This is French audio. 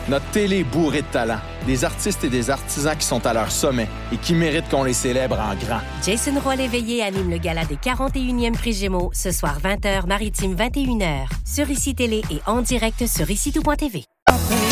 Notre télé est bourrée de talent. Des artistes et des artisans qui sont à leur sommet et qui méritent qu'on les célèbre en grand. Jason Roy-Léveillé anime le gala des 41e Prix Gémeaux ce soir 20h, maritime 21h. Sur ICI Télé et en direct sur ICITOUT.tv.